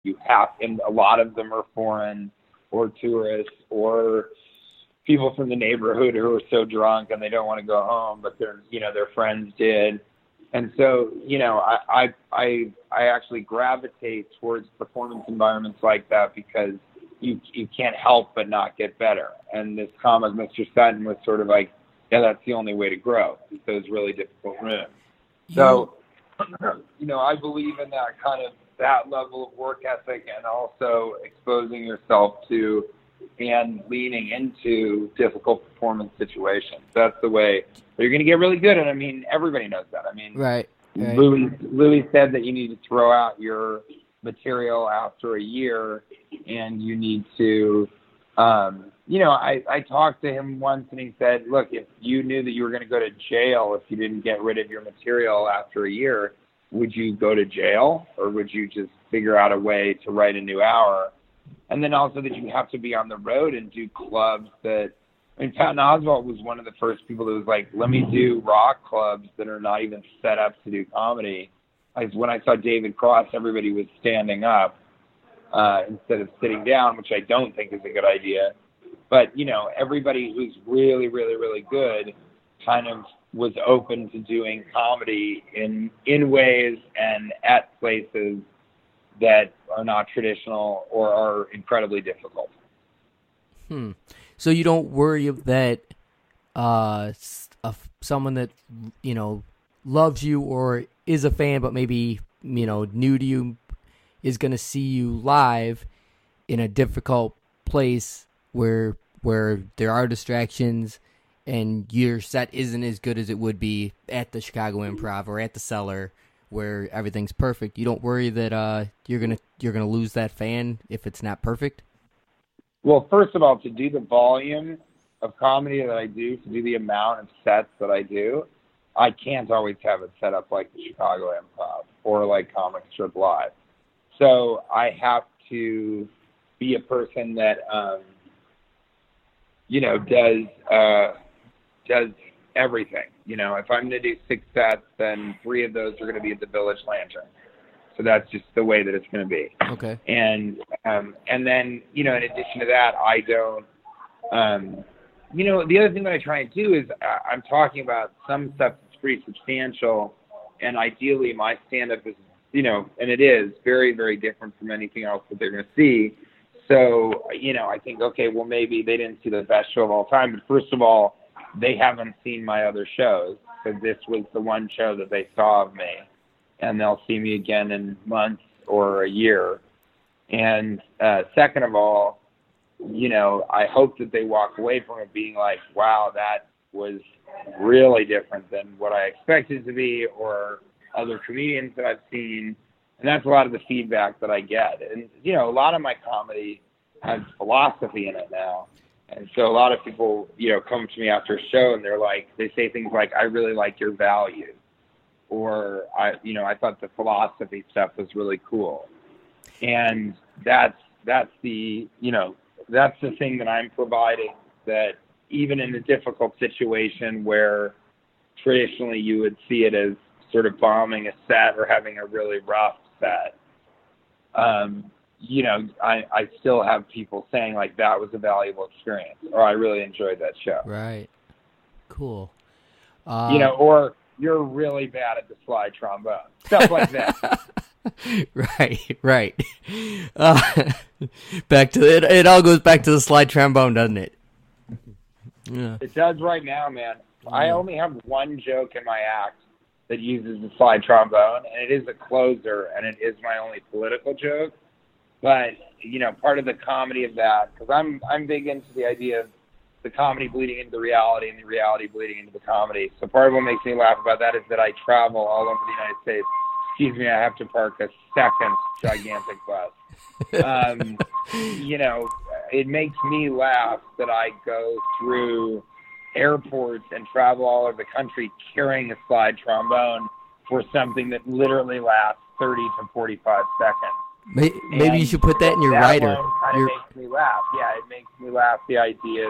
you have, and a lot of them are foreign or tourists or people from the neighborhood who are so drunk and they don't want to go home, but their friends did. And so, I actually gravitate towards performance environments like that because you can't help but not get better. And this comic, Mr. Sutton, was sort of like, yeah, that's the only way to grow, those really difficult rooms. So, I believe in that level of work ethic, and also exposing yourself to and leaning into difficult performance situations. That's the way you're going to get really good. And I mean, everybody knows that. I mean, right. Louis said that you need to throw out your material after a year, and you need to, I talked to him once, and he said, look, if you knew that you were going to go to jail if you didn't get rid of your material after a year, would you go to jail, or would you just figure out a way to write a new hour? And then also that you have to be on the road and do clubs that, Patton Oswalt was one of the first people that was like, let me do rock clubs that are not even set up to do comedy. When I saw David Cross, everybody was standing up instead of sitting down, which I don't think is a good idea. But, everybody who's really, really, really good kind of was open to doing comedy in ways and at places that are not traditional or are incredibly difficult. So you don't worry that someone that, loves you or is a fan but maybe, new to you is going to see you live in a difficult place where there are distractions and your set isn't as good as it would be at the Chicago Improv or at the Cellar where everything's perfect. You don't worry that you're gonna lose that fan if it's not perfect? Well, first of all, to do the volume of comedy that I do, to do the amount of sets that I do, I can't always have it set up like the Chicago Improv or like Comic Strip Live. So I have to be a person that, does everything. If I'm going to do 6 sets, then 3 of those are going to be at the Village Lantern. So that's just the way that it's going to be. Okay. And then, in addition to that, I don't, the other thing that I try and do is I'm talking about some stuff that's pretty substantial, and ideally my stand-up is, and it is very, very different from anything else that they're going to see. So, I think, okay, well, maybe they didn't see the best show of all time, but first of all, they haven't seen my other shows, because this was the one show that they saw of me, and they'll see me again in months or a year. And second of all, I hope that they walk away from it being like, wow, that was really different than what I expected it to be, or other comedians that I've seen. And that's a lot of the feedback that I get. And, a lot of my comedy has philosophy in it now. And so a lot of people, come to me after a show and they say things like, I really like your values. Or, I thought the philosophy stuff was really cool. And that's the thing that I'm providing, that even in a difficult situation where traditionally you would see it as sort of bombing a set or having a really rough set, I still have people saying like, that was a valuable experience, or I really enjoyed that show. Right. Cool. Or you're really bad at the slide trombone, stuff like that. Right. Back to it. It all goes back to the slide trombone, doesn't it? Yeah. It does right now, man. I only have one joke in my act that uses the slide trombone, and it is a closer, and it is my only political joke. But, part of the comedy of that, because I'm big into the idea of the comedy bleeding into the reality and the reality bleeding into the comedy. So part of what makes me laugh about that is that I travel all over the United States. Excuse me, I have to park a second gigantic bus. It makes me laugh that I go through airports and travel all over the country carrying a slide trombone for something that literally lasts 30 to 45 seconds. Maybe you should put that in your writer. Kind of makes me laugh. Yeah, it makes me laugh the idea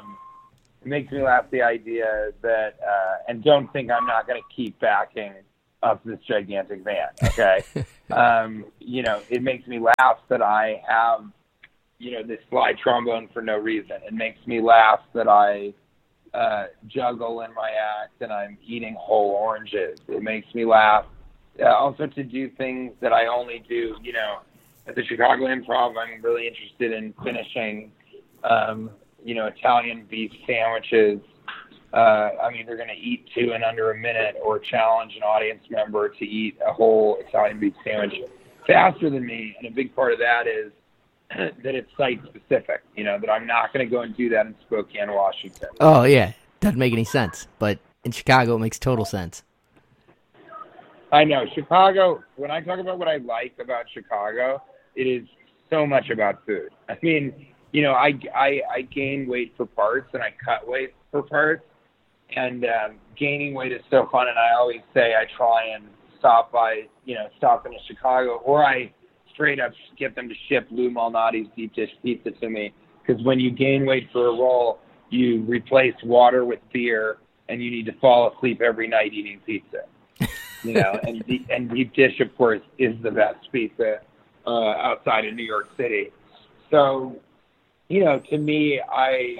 that, and don't think I'm not going to keep backing up this gigantic van. Okay. It makes me laugh that I have, this slide trombone for no reason. It makes me laugh that I juggle in my act and I'm eating whole oranges. It makes me laugh also to do things that I only do, at the Chicago Improv. I'm really interested in finishing, Italian beef sandwiches. I'm either going to eat 2 in under a minute or challenge an audience member to eat a whole Italian beef sandwich faster than me. And a big part of that is that it's site specific, that I'm not going to go and do that in Spokane, Washington. Oh, yeah. Doesn't make any sense. But in Chicago, it makes total sense. I know. Chicago, when I talk about what I like about Chicago, it is so much about food. I mean, I gain weight for parts and I cut weight for parts. And gaining weight is so fun. And I always say I try and stop into Chicago, or I straight up get them to ship Lou Malnati's deep dish pizza to me. Because when you gain weight for a roll, you replace water with beer, and you need to fall asleep every night eating pizza. And deep dish, of course, is the best pizza outside of New York City. So, to me, I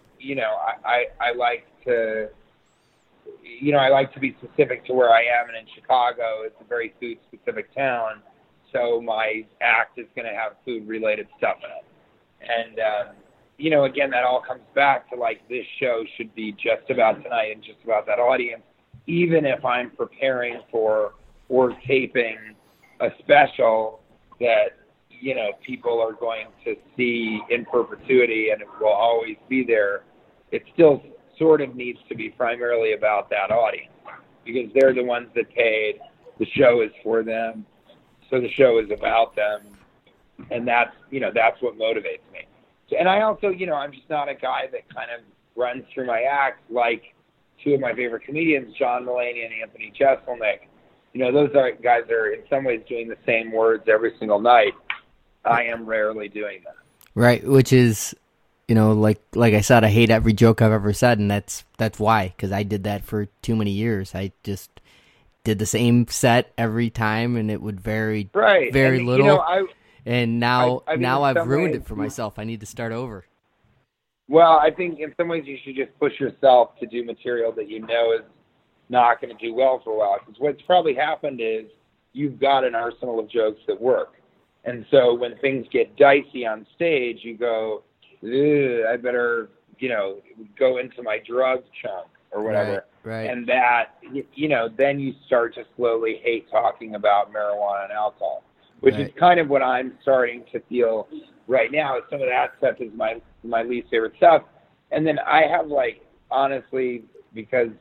like to, I like to be specific to where I am, and in Chicago, it's a very food-specific town, so my act is going to have food-related stuff in it. And, again, that all comes back to, this show should be just about tonight and just about that audience, even if I'm preparing for or taping a special that, people are going to see in perpetuity and it will always be there. It still sort of needs to be primarily about that audience because they're the ones that paid. The show is for them. So the show is about them. And that's what motivates me. And I also, I'm just not a guy that kind of runs through my act like 2 of my favorite comedians, John Mulaney and Anthony Jeselnik. Those are guys that are in some ways doing the same words every single night. I am rarely doing that. Right, which is, like I said, I hate every joke I've ever said, and that's why, because I did that for too many years. I just did the same set every time, and it would vary very little. And now I've ruined it for myself. I need to start over. Well, I think in some ways you should just push yourself to do material that is not going to do well for a while. Because what's probably happened is you've got an arsenal of jokes that work. And so when things get dicey on stage, you go, I better, go into my drug chunk or whatever. Right. And that, then you start to slowly hate talking about marijuana and alcohol, which is kind of what I'm starting to feel right now. Some of that stuff is my least favorite stuff. And then I have honestly, because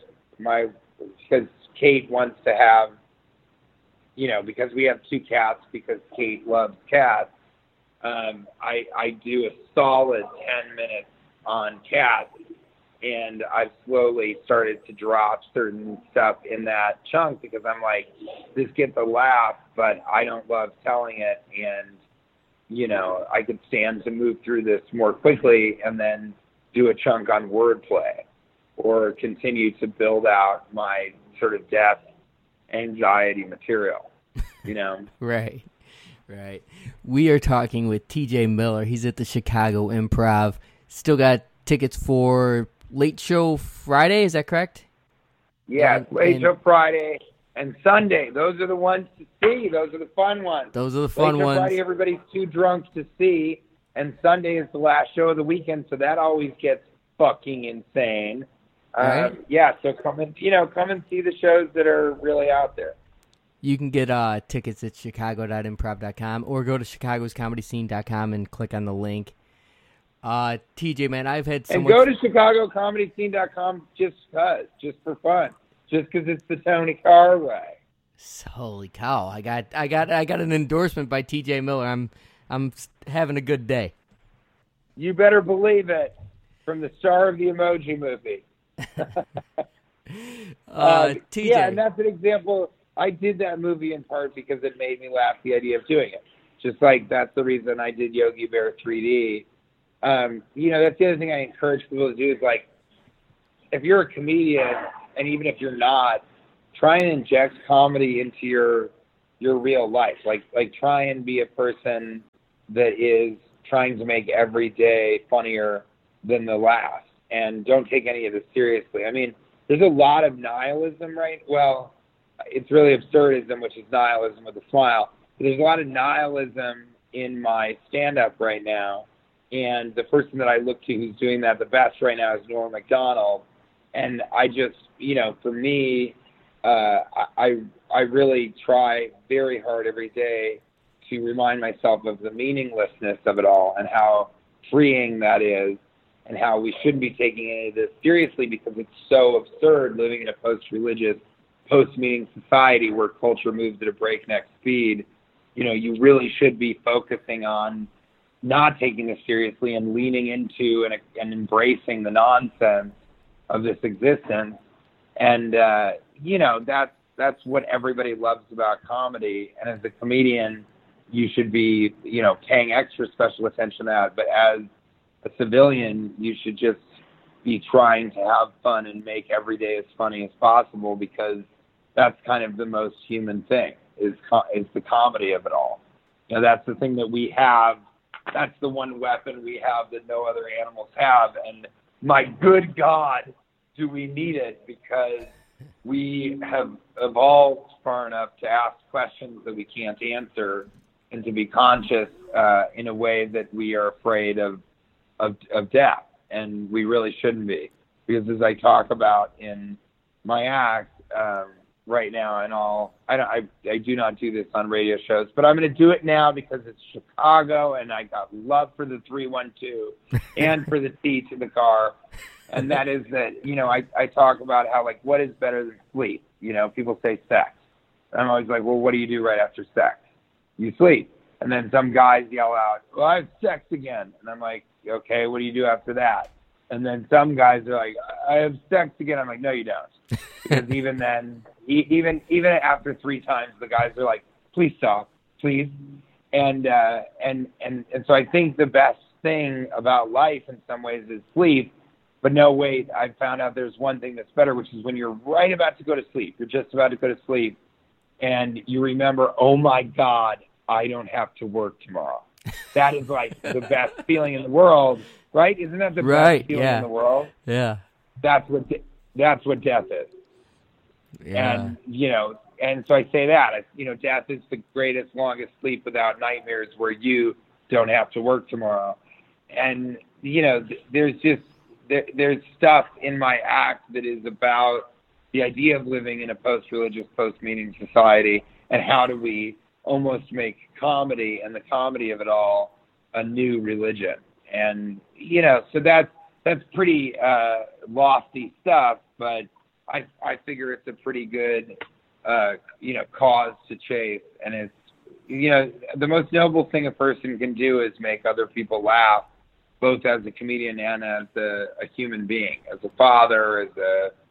Kate wants to have, because we have 2 cats, because Kate loves cats, I do a solid 10 minutes on cats, and I've slowly started to drop certain stuff in that chunk because I'm like, this gets a laugh, but I don't love telling it, and, I could stand to move through this more quickly and then do a chunk on wordplay or continue to build out my sort of death anxiety material. Right. We are talking with TJ Miller. He's at the Chicago Improv. Still got tickets for Late Show Friday, is that correct? Yeah, Late Show Friday and Sunday. Those are the ones to see. Those are the fun ones. Those are the fun Late Show ones. Friday, everybody's too drunk to see, and Sunday is the last show of the weekend, so that always gets fucking insane. Right. So come and see the shows that are really out there. You can get tickets at chicago.improv.com or go to chicagoscomedyscene.com and click on the link. TJ, man, I've had so and much... go to chicagocomedyscene.com just for fun, just because it's the Tony Carr way. Holy cow! I got an endorsement by TJ Miller. I'm having a good day. You better believe it. From the star of the Emoji Movie. TJ. Yeah, and that's an example. I did that movie in part because it made me laugh, the idea of doing it. Just like that's the reason I did Yogi Bear 3D. That's the other thing I encourage people to do is if you're a comedian, and even if you're not, try and inject comedy into your real life. Like try and be a person that is trying to make every day funnier than the last, and don't take any of this seriously. I mean, there's a lot of nihilism, right? Well, it's really absurdism, which is nihilism with a smile. But there's a lot of nihilism in my stand-up right now, and the person that I look to who's doing that the best right now is Norm Macdonald. And I just, for me, I really try very hard every day to remind myself of the meaninglessness of it all and how freeing that is, and how we shouldn't be taking any of this seriously because it's so absurd living in a post-religious, post-meaning society where culture moves at a breakneck speed. You really should be focusing on not taking this seriously and leaning into and embracing the nonsense of this existence. And, that's what everybody loves about comedy. And as a comedian, you should be, paying extra special attention to that. But as a civilian, you should just be trying to have fun and make every day as funny as possible, because that's kind of the most human thing, is the comedy of it all. That's the thing that we have. That's the one weapon we have that no other animals have. And my good God, do we need it, because we have evolved far enough to ask questions that we can't answer and to be conscious in a way that we are afraid of death. And we really shouldn't be, because as I talk about in my act right now, and I do not do this on radio shows, but I'm going to do it now because it's Chicago and I got love for the 312 and for the T to the car. And that is that, I talk about how, like, what is better than sleep? People say sex. And I'm always like, well, what do you do right after sex? You sleep. And then some guys yell out, well, I have sex again. And I'm like, okay, what do you do after that? And then some guys are like, I have sex again. I'm like, no, you don't. Because even then, even after 3 times, the guys are like, please stop, please. And so I think the best thing about life in some ways is sleep. But no, wait, I found out there's one thing that's better, which is when you're right about to go to sleep. You're just about to go to sleep, and you remember, oh, my God, I don't have to work tomorrow. That is like the best feeling in the world, right? Isn't that the best feeling in the world? Yeah. That's what death is. Yeah. And, and so I say that, death is the greatest, longest sleep without nightmares, where you don't have to work tomorrow. And, there's stuff in my act that is about the idea of living in a post-religious, post-meaning society, and how do we almost make comedy and the comedy of it all a new religion. And, so that's pretty lofty stuff, but I figure it's a pretty good, cause to chase. And it's, the most noble thing a person can do is make other people laugh, both as a comedian and as a human being, as a father, as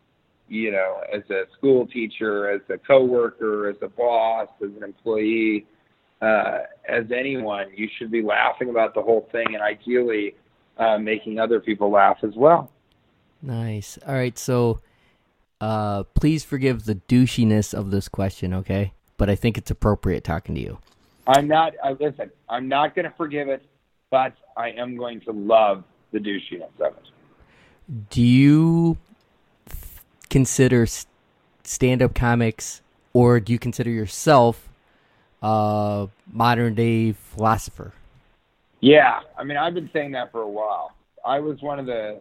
a school teacher, as a coworker, as a boss, as an employee, as anyone. You should be laughing about the whole thing, and ideally making other people laugh as well. Nice. All right, so please forgive the douchiness of this question, okay? But I think it's appropriate talking to you. I'm not going to forgive it, but I am going to love the douchiness of it. Do you consider stand-up comics, or do you consider yourself a modern-day philosopher? Yeah, I mean, I've been saying that for a while. I was one of the,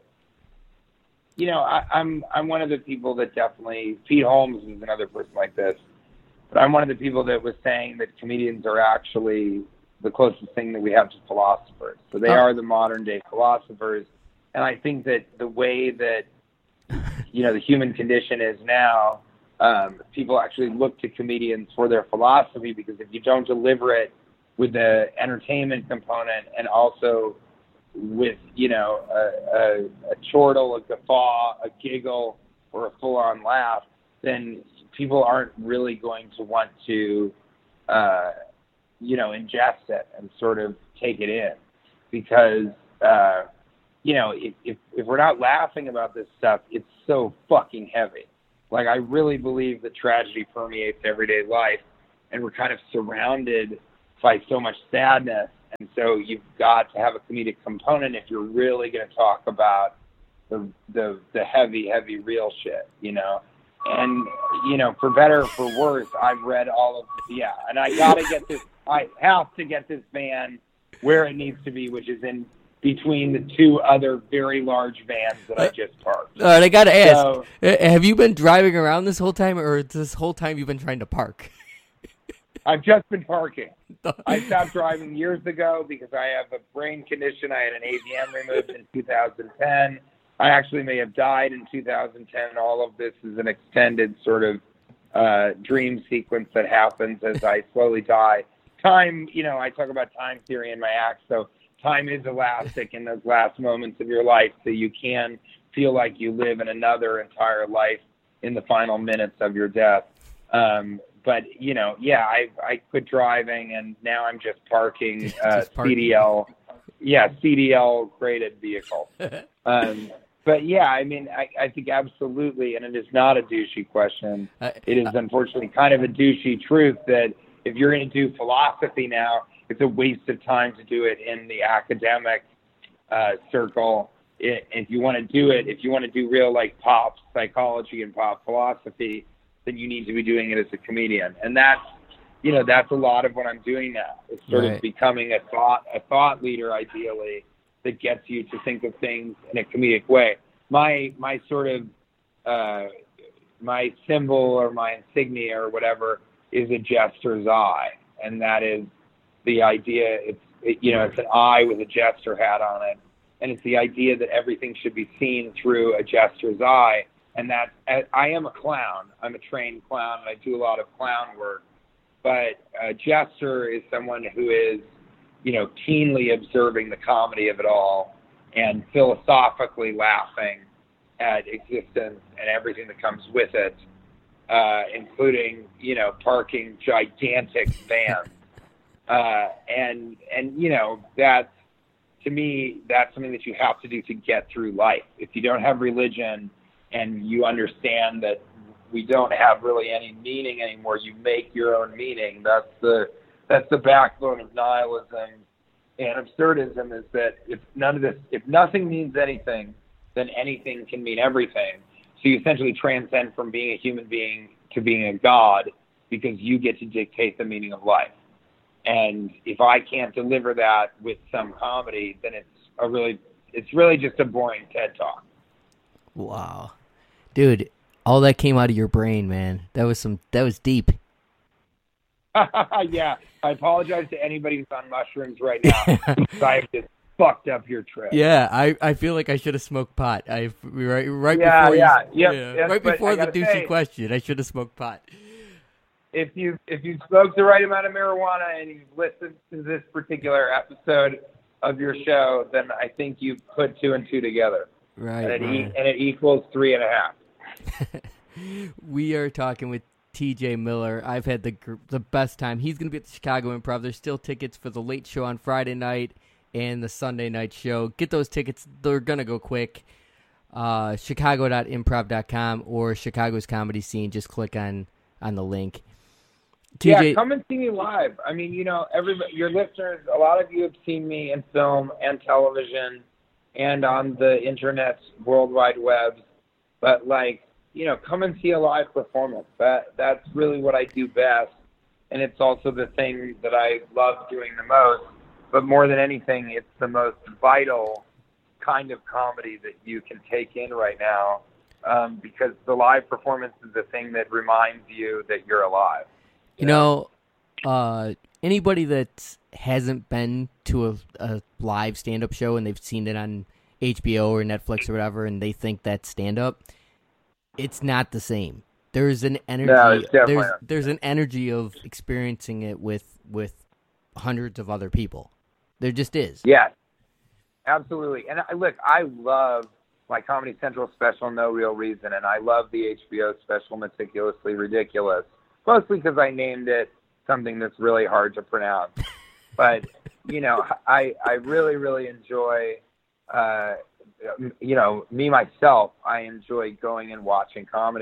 I'm one of the people that definitely, Pete Holmes is another person like this, but I'm one of the people that was saying that comedians are actually the closest thing that we have to philosophers. So they are the modern day philosophers. And I think that the way that, the human condition is now, people actually look to comedians for their philosophy, because if you don't deliver it with the entertainment component and also with, a chortle, a guffaw, a giggle, or a full-on laugh, then people aren't really going to want to, ingest it and sort of take it in, because, if we're not laughing about this stuff, it's so fucking heavy. Like, I really believe that tragedy permeates everyday life, and we're kind of surrounded by so much sadness. And so you've got to have a comedic component if you're really going to talk about the heavy, heavy real shit, you know? And, you know, for better or for worse, I've read all of, and I have to get this van where it needs to be, which is in between the two other very large vans that I just parked. All right, I got to ask, have you been driving around this whole time, or this whole time you've been trying to park? I've just been parking. I stopped driving years ago because I have a brain condition. I had an AVM removed in 2010. I actually may have died in 2010. All of this is an extended sort of dream sequence that happens as I slowly die. Time, you know, I talk about time theory in my act, so time is elastic in those last moments of your life, so you can feel like you live in another entire life in the final minutes of your death. But, you know, I quit driving, and now I'm just parking CDL graded vehicles. But, yeah, I mean, I think absolutely, and it is not a douchey question. It is unfortunately kind of a douchey truth that if you're going to do philosophy now, it's a waste of time to do it in the academic circle. If you want to do it, if you want to do real like pop psychology and pop philosophy, then you need to be doing it as a comedian. And that's a lot of what I'm doing now. It's sort of becoming a thought leader, ideally, that gets you to think of things in a comedic way. My sort of my symbol or my insignia or whatever is a jester's eye, and that is the idea. It's an eye with a jester hat on it, and it's the idea that everything should be seen through a jester's eye. And that I am a clown. I'm a trained clown, and I do a lot of clown work. But a jester is someone who is, you know, keenly observing the comedy of it all and philosophically laughing at existence and everything that comes with it, including, you know, parking gigantic vans. And you know, that's, to me, that's something that you have to do to get through life. If you don't have religion and you understand that we don't have really any meaning anymore, you make your own meaning. That's the backbone of nihilism and absurdism, is that if nothing means anything, then anything can mean everything. So you essentially transcend from being a human being to being a god, because you get to dictate the meaning of life. And if I can't deliver that with some comedy, then it's really just a boring TED Talk. Wow. Dude, all that came out of your brain, man. That was deep. Yeah. I apologize to anybody who's on mushrooms right now, because I have just fucked up your trip. Yeah, I feel like I should have smoked pot. Right before the douchey question, I should have smoked pot. If you smoked the right amount of marijuana and you've listened to this particular episode of your show, then I think you've put 2 and 2 together. Right. And it equals 3.5. We are talking with TJ Miller. I've had the best time. He's going to be at the Chicago Improv. There's still tickets for the late show on Friday night and the Sunday night show. Get those tickets. They're going to go quick. Chicago.improv.com or Chicago's Comedy Scene. Just click on the link. TJ, yeah, come and see me live. I mean, you know, your listeners, a lot of you have seen me in film and television and on the internet's World Wide Web. But, like, you know, come and see a live performance. That's really what I do best. And it's also the thing that I love doing the most. But more than anything, it's the most vital kind of comedy that you can take in right now, because the live performance is the thing that reminds you that you're alive. You know, anybody that hasn't been to a live stand-up show and they've seen it on HBO or Netflix or whatever, and they think that's stand-up, it's not the same. There's an energy. No, there's an energy of experiencing it with hundreds of other people. There just is. Yeah, absolutely. And look, I love my Comedy Central special, No Real Reason, and I love the HBO special, Meticulously Ridiculous, mostly because I named it something that's really hard to pronounce. But, you know, I really, really enjoy, you know, me, myself, I enjoy going and watching comedy.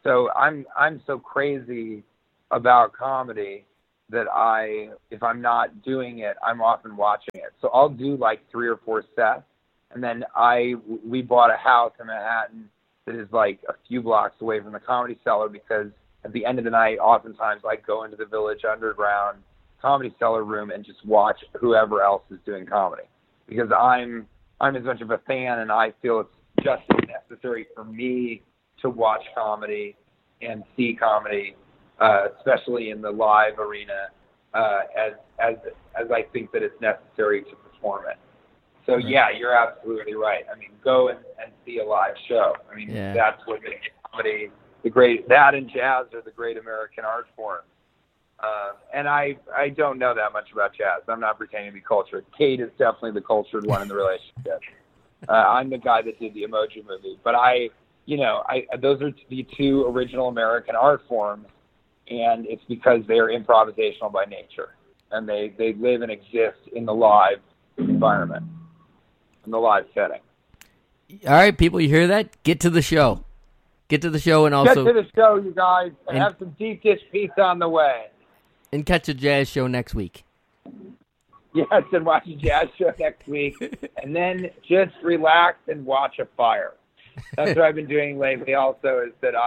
So I'm so crazy about comedy that if I'm not doing it, I'm often watching it. So I'll do like 3 or 4 sets, and then we bought a house in Manhattan that is like a few blocks away from the Comedy Cellar, because at the end of the night, oftentimes I go into the Village Underground Comedy Cellar room and just watch whoever else is doing comedy, because I'm as much of a fan, and I feel it's just as necessary for me to watch comedy and see comedy, especially in the live arena, as I think that it's necessary to perform it. So yeah, you're absolutely right. I mean, go and see a live show. I mean, that's what makes comedy the great. That and jazz are the great American art forms. And I don't know that much about jazz. I'm not pretending to be cultured. Kate is definitely the cultured one in the relationship. I'm the guy that did the Emoji Movie, but those are the 2 original American art forms, and it's because they're improvisational by nature, and they live and exist in the live environment, in the live setting. All right, people, you hear that? Get to the show. Get to the show, and also get to the show, you guys, and have some deep dish pizza on the way. And catch a jazz show next week. Yes, and watch a jazz show next week, and then just relax and watch a fire. That's what I've been doing lately. Also, is that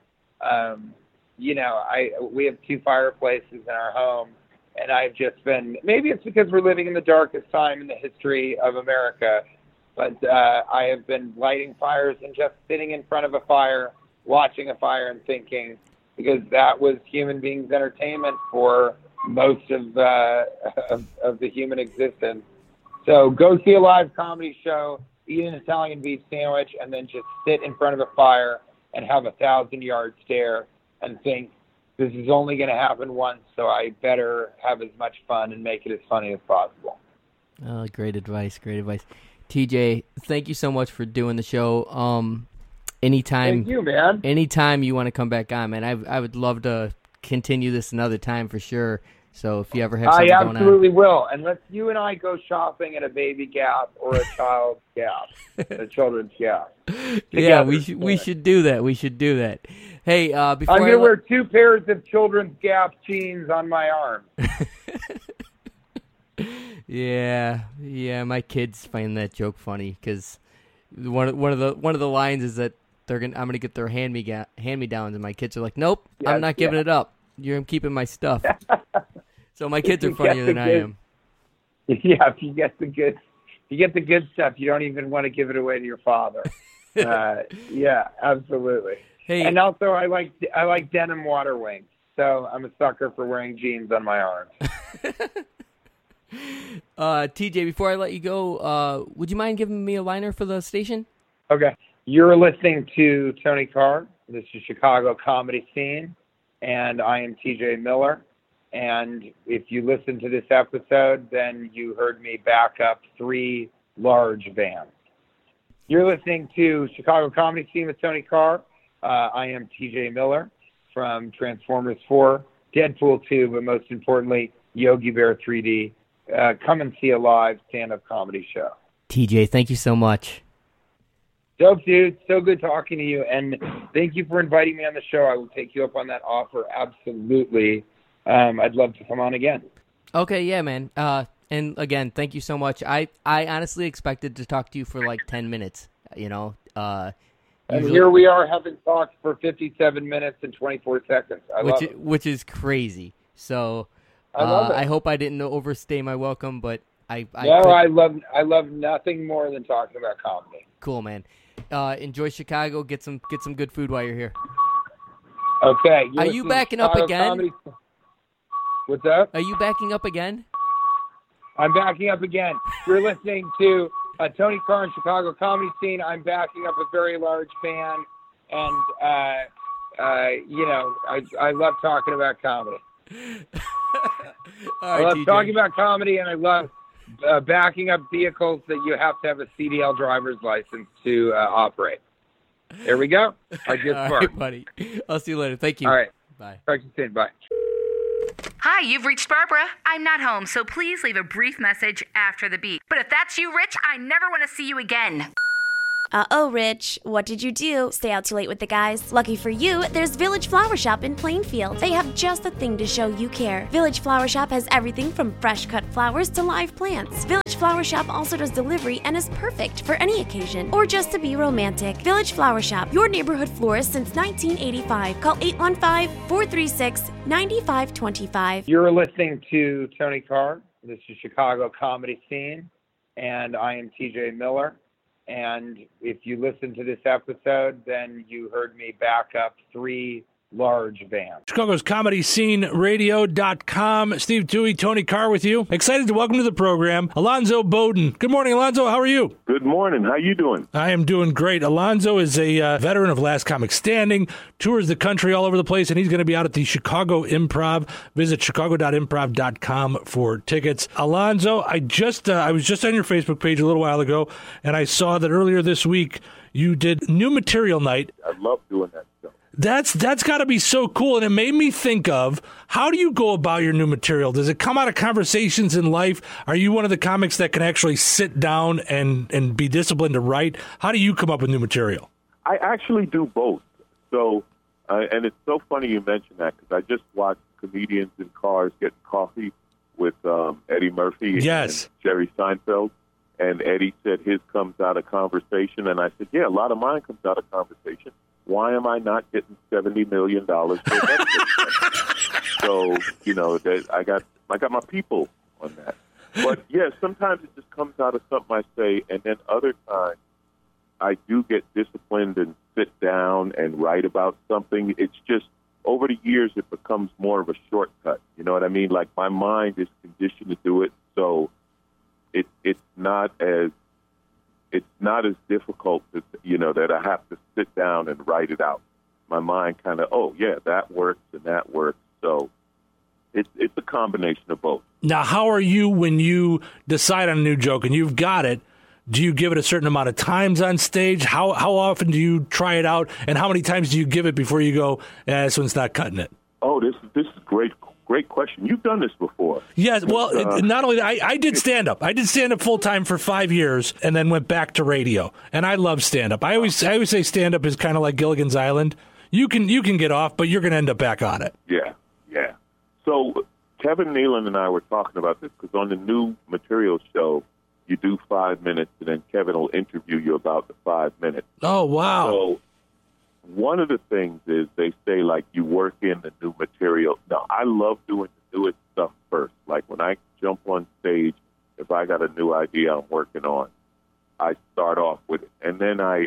we have 2 fireplaces in our home, and I've just been. Maybe it's because we're living in the darkest time in the history of America, but I have been lighting fires and just sitting in front of a fire, watching a fire, and thinking, because that was human beings' entertainment for most of the human existence. So go see a live comedy show, eat an Italian beef sandwich, and then just sit in front of a fire and have a 1,000-yard stare and think, this is only going to happen once, so I better have as much fun and make it as funny as possible. Oh, great advice, great advice. TJ, thank you so much for doing the show. Anytime, thank you, man. Anytime you want to come back on, man, I would love to continue this another time for sure. So if you ever have something going on, I absolutely will. And let's you and I go shopping at a Baby Gap or a Child's Gap, a Children's Gap. Yeah, we should do that. We should do that. Hey, before I'm gonna wear 2 pairs of Children's Gap jeans on my arm. Yeah, my kids find that joke funny because one of the lines is that I'm gonna get their hand me downs, and my kids are like, nope, I'm not giving it up. I'm keeping my stuff. So my kids are funnier than I am. Yeah, if you get the good stuff, you don't even want to give it away to your father. Yeah, absolutely. Hey, and also I like denim water wings, so I'm a sucker for wearing jeans on my arms. TJ, before I let you go, would you mind giving me a liner for the station? Okay. You're listening to Tony Carr. This is Chicago Comedy Scene, and I am TJ Miller. And if you listen to this episode, then you heard me back up 3 large bands. You're listening to Chicago Comedy Scene with Tony Carr. I am TJ Miller from Transformers 4, Deadpool 2, but most importantly, Yogi Bear 3D. Come and see a live stand-up comedy show. TJ, thank you so much. Dope, dude. So good talking to you. And thank you for inviting me on the show. I will take you up on that offer. Absolutely. I'd love to come on again. Okay, yeah, man. And again, thank you so much. I honestly expected to talk to you for like 10 minutes, and here we are having talked for 57 minutes and 24 seconds. Which is crazy. So I love it. I hope I didn't overstay my welcome, but I love nothing more than talking about comedy. Cool, man. Enjoy Chicago. Get some good food while you're here. Okay. Are you backing up again? Comedy. What's up? Are you backing up again? I'm backing up again. You're listening to Tony Carr and Chicago Comedy Scene. I'm backing up a very large fan, and I love talking about comedy. All right, I love TJ. talking about comedy, and I love backing up vehicles that you have to have a CDL driver's license to operate. There we go. I just All right, buddy. I'll see you later. Thank you. All right. Bye. Talk to you soon. Bye. Hi, you've reached Barbara. I'm not home, so please leave a brief message after the beep. But if that's you, Rich, I never want to see you again. Uh-oh, Rich. What did you do? Stay out too late with the guys? Lucky for you, there's Village Flower Shop in Plainfield. They have just the thing to show you care. Village Flower Shop has everything from fresh cut flowers to live plants. Village Flower Shop also does delivery and is perfect for any occasion or just to be romantic. Village Flower Shop, your neighborhood florist since 1985. Call 815-436-9525. You're listening to Tony Carr. This is Chicago Comedy Scene, and I am TJ Miller. And if you listen to this episode, then you heard me back up 3 large bands. Chicago's Comedy Scene Radio.com. Steve Dewey, Tony Carr with you. Excited to welcome to the program Alonzo Bowden. Good morning, Alonzo. How are you? Good morning. How you doing? I am doing great. Alonzo is a veteran of Last Comic Standing, tours the country all over the place, and he's going to be out at the Chicago Improv. Visit chicago.improv.com for tickets. Alonzo, I was just on your Facebook page a little while ago, and I saw that earlier this week you did New Material Night. I love doing that stuff. That's got to be so cool, and it made me think of, how do you go about your new material? Does it come out of conversations in life? Are you one of the comics that can actually sit down and be disciplined to write? How do you come up with new material? I actually do both. So, and it's so funny you mentioned that, because I just watched comedians in cars getting coffee with Eddie Murphy yes. and Jerry Seinfeld, and Eddie said his comes out of conversation, and I said, yeah, a lot of mine comes out of conversation. Why am I not getting $70 million for that? So, I got my people on that. But, yeah, sometimes it just comes out of something I say, and then other times I do get disciplined and sit down and write about something. It's just, over the years, it becomes more of a shortcut. You know what I mean? Like, my mind is conditioned to do it, so it's not as difficult to, that I have to sit down and write it out. My mind kind of, oh, yeah, that works and that works. So it's a combination of both. Now, how are you when you decide on a new joke and you've got it? Do you give it a certain amount of times on stage? How often do you try it out? And how many times do you give it before you go, this one's not cutting it? Oh, this is great. Great question. You've done this before. Yes. Well, not only that, I did stand-up. I did stand-up full-time for 5 years and then went back to radio. And I love stand-up. I always say stand-up is kind of like Gilligan's Island. You can get off, but you're going to end up back on it. Yeah. So Kevin Nealon and I were talking about this, because on the new material show, you do 5 minutes, and then Kevin will interview you about the 5 minutes. Oh, wow. So one of the things is they say, like, you work in the new material. Now, I love doing the newest stuff first. Like, when I jump on stage, if I got a new idea I'm working on, I start off with it. And then I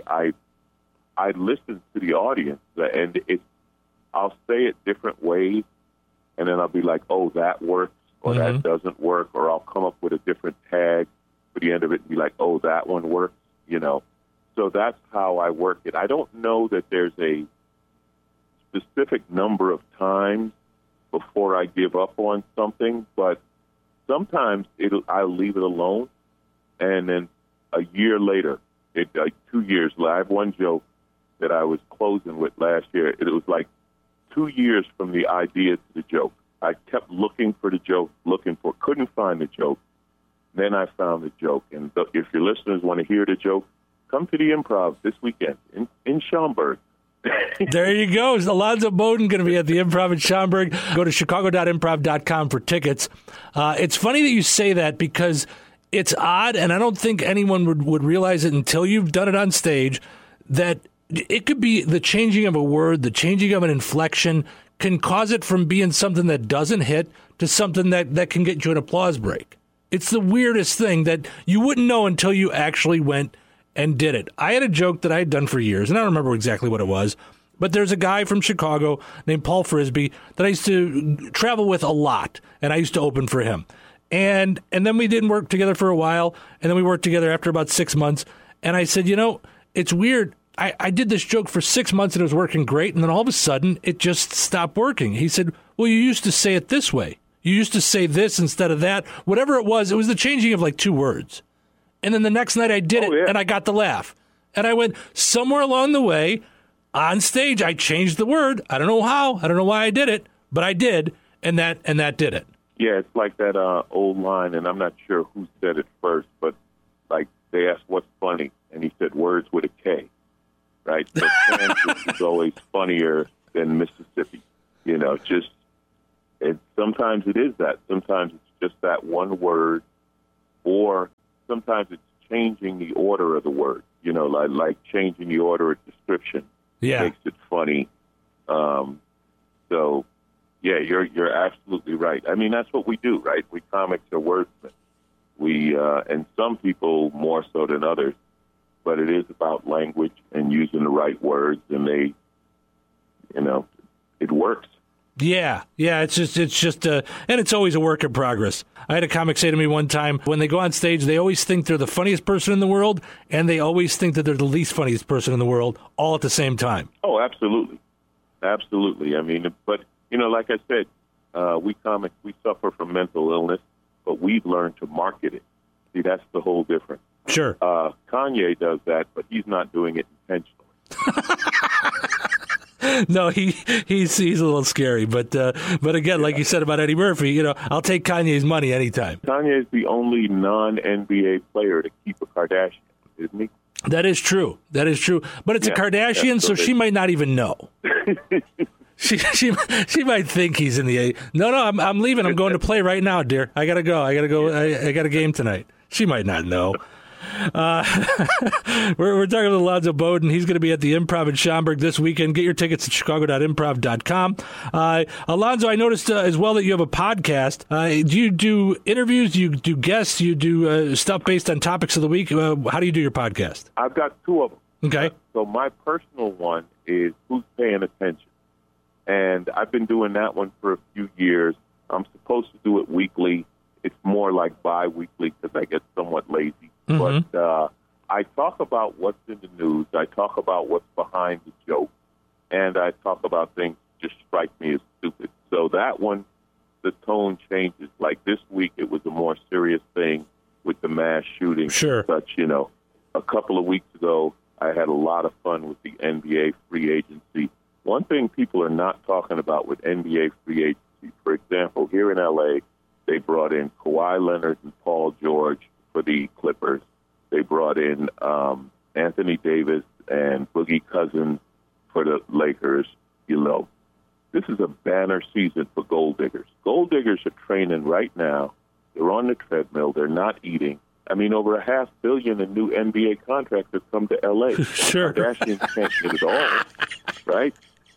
listen to the audience, and I'll say it different ways, and then I'll be like, oh, that works, or that doesn't work, or I'll come up with a different tag for the end of it and be like, oh, that one works, So that's how I work it. I don't know that there's a specific number of times before I give up on something, but sometimes I'll leave it alone, and then a year later, 2 years later, I have one joke that I was closing with last year. It was like 2 years from the idea to the joke. I kept looking for the joke, couldn't find the joke. Then I found the joke, and if your listeners want to hear the joke, come to the Improv this weekend in Schaumburg. There you go. Alonzo Bowden going to be at the Improv in Schaumburg. Go to chicago.improv.com for tickets. It's funny that you say that, because it's odd, and I don't think anyone would realize it until you've done it on stage, that it could be the changing of a word, the changing of an inflection can cause it from being something that doesn't hit to something that can get you an applause break. It's the weirdest thing that you wouldn't know until you actually went and did it. I had a joke that I had done for years, and I don't remember exactly what it was, but there's a guy from Chicago named Paul Frisbee that I used to travel with a lot, and I used to open for him. And then we didn't work together for a while, and then we worked together after about 6 months, and I said, it's weird. I did this joke for 6 months, and it was working great, and then all of a sudden, it just stopped working. He said, well, you used to say it this way. You used to say this instead of that. Whatever it was the changing of like 2 words. And then the next night I did it, and I got the laugh. And I went, somewhere along the way, on stage, I changed the word. I don't know how. I don't know why I did it, but I did, and that did it. Yeah, it's like that old line, and I'm not sure who said it first, but like they asked what's funny, and he said words with a but Kansas is always funnier than Mississippi. You know, sometimes it is that. Sometimes it's just that one word, or sometimes it's changing the order of the word. You know, like changing the order of description makes it funny. So, yeah, you're absolutely right. I mean, that's what we do, right? We comics are wordsmiths. And some people more so than others, but it is about language and using the right words, and it works. Yeah, it's just, and it's always a work in progress. I had a comic say to me one time, when they go on stage, they always think they're the funniest person in the world, and they always think that they're the least funniest person in the world, all at the same time. Oh, absolutely. Absolutely. I mean, but, like I said, we comics, we suffer from mental illness, but we've learned to market it. See, that's the whole difference. Sure. Kanye does that, but he's not doing it intentionally. No, he's a little scary, but again, like you said about Eddie Murphy, I'll take Kanye's money anytime. Kanye is the only non-NBA player to keep a Kardashian, isn't he? That is true. But it's a Kardashian, so she might not even know. She might think he's in the A. No, I'm leaving. I'm going to play right now, dear. I gotta go. I got a game tonight. She might not know. We're talking to Alonzo Bodden. He's going to be at the Improv in Schaumburg this weekend. Get your tickets at chicago.improv.com. Alonzo, I noticed as well that you have a podcast. Do you do interviews? Do you do guests? Do you do stuff based on topics of the week? How do you do your podcast? I've got two of them. Okay. So my personal one is Who's Paying Attention? And I've been doing that one for a few years. I'm supposed to do it weekly. It's more like bi-weekly because I get somewhat lazy. Mm-hmm. But I talk about what's in the news. I talk about what's behind the joke. And I talk about things that just strike me as stupid. So that one, the tone changes. Like this week, it was a more serious thing with the mass shooting. Sure. Such, a couple of weeks ago, I had a lot of fun with the NBA free agency. One thing people are not talking about with NBA free agency, for example, here in L.A., they brought in Kawhi Leonard and Paul George for the Clippers. They brought in Anthony Davis and Boogie Cousins for the Lakers. This is a banner season for gold diggers. Gold diggers are training right now. They're on the treadmill. They're not eating. I mean, over $500 million in new NBA contracts have come to L.A. Sure. Kardashians can't get it all, right?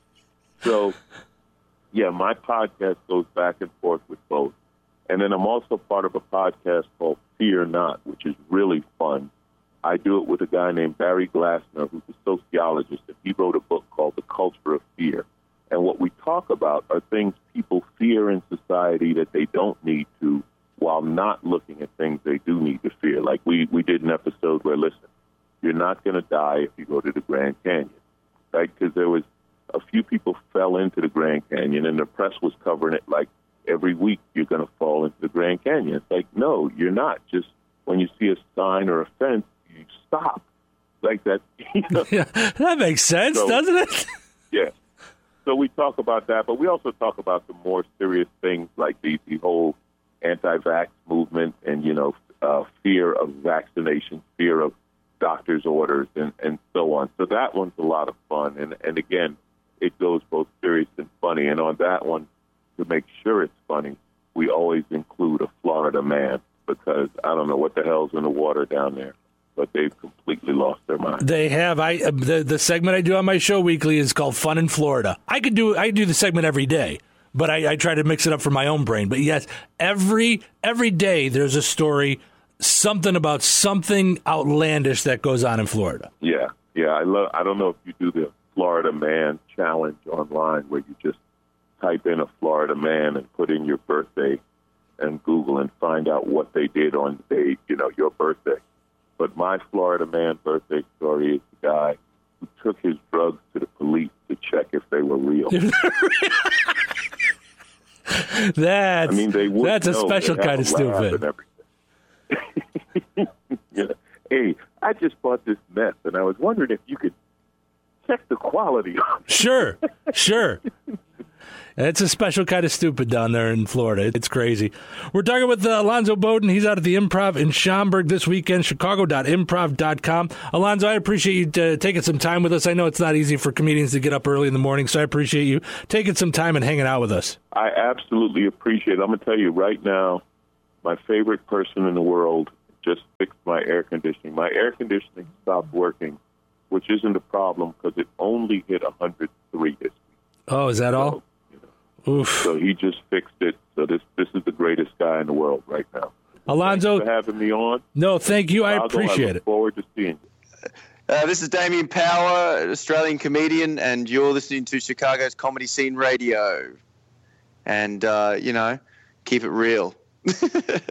So, yeah, my podcast goes back and forth with both. And then I'm also part of a podcast called Fear Not, which is really fun. I do it with a guy named Barry Glassner, who's a sociologist, and he wrote a book called The Culture of Fear. And what we talk about are things people fear in society that they don't need to, while not looking at things they do need to fear. Like we did an episode where, listen, you're not going to die if you go to the Grand Canyon, right? Because there was a few people fell into the Grand Canyon, and the press was covering it like every week you're going to fall into the Grand Canyon. It's like, no, you're not. Just when you see a sign or a fence, you stop. Like that. Yeah, that makes sense, doesn't it? Yeah. So we talk about that, but we also talk about the more serious things like the whole anti-vax movement and, fear of vaccination, fear of doctor's orders, and so on. So that one's a lot of fun. And again, it goes both serious and funny. And on that one, to make sure it's funny, we always include a Florida man because I don't know what the hell's in the water down there, but they've completely lost their mind. They have. The segment I do on my show weekly is called Fun in Florida. I do the segment every day, but I try to mix it up for my own brain. But yes, every day there's a story, something about something outlandish that goes on in Florida. Yeah. I don't know if you do the Florida Man challenge online where you just type in a Florida man and put in your birthday and Google and find out what they did on the day, your birthday. But my Florida man birthday story is the guy who took his drugs to the police to check if they were real. That's a special kind of stupid. Hey, I just bought this meth, and I was wondering if you could check the quality on it. Sure. It's a special kind of stupid down there in Florida. It's crazy. We're talking with Alonzo Bodden. He's out at the Improv in Schaumburg this weekend, chicago.improv.com. Alonzo, I appreciate you taking some time with us. I know it's not easy for comedians to get up early in the morning, so I appreciate you taking some time and hanging out with us. I absolutely appreciate it. I'm going to tell you right now, my favorite person in the world just fixed my air conditioning. My air conditioning stopped working, which isn't a problem because it only hit 103 this week. Oh, is that all? Oof. So he just fixed it. So this is the greatest guy in the world right now. Alonzo, thanks for having me on. No, thank you. I appreciate it. I look forward to seeing you. This is Damien Power, an Australian comedian, and you're listening to Chicago's Comedy Scene Radio. And, keep it real.